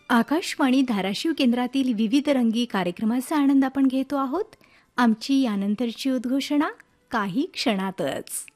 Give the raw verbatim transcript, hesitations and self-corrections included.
आकाशवाणी धाराशिव केंद्रातील विविध रंगी कार्यक्रमाचा आनंद आपण घेतो आहोत. आमची यानंतरची उद्घोषणा काही क्षणातच.